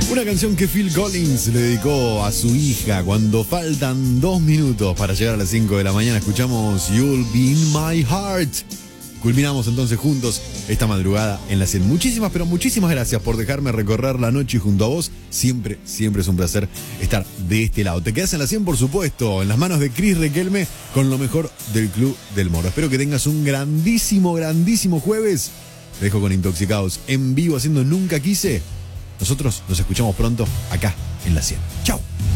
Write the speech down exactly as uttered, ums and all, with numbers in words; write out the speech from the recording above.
Una canción que Phil Collins le dedicó a su hija cuando faltan dos minutos para llegar a las cinco de la mañana. Escuchamos You'll Be in My Heart. Culminamos entonces juntos esta madrugada en la cien. Muchísimas, pero muchísimas gracias por dejarme recorrer la noche junto a vos. Siempre, siempre es un placer estar de este lado. Te quedas en la cien, por supuesto, en las manos de Cris Requelme con lo mejor del Club del Moro. Espero que tengas un grandísimo, grandísimo jueves. Te dejo con Intoxicados en vivo haciendo Nunca Quise. Nosotros nos escuchamos pronto acá en la cien. Chau.